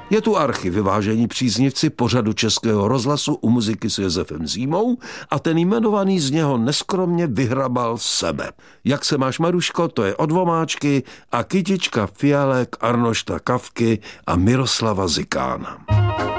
Je tu archiv, vážení příznivci pořadu Českého rozhlasu U muziky s Josefem Zímou, a ten jmenovaný z něho neskromně vyhrabal sebe. Jak se máš, Maruško, to je od Vomáčky a kytička fialek Arnošta Kafky a Miroslava Zikána.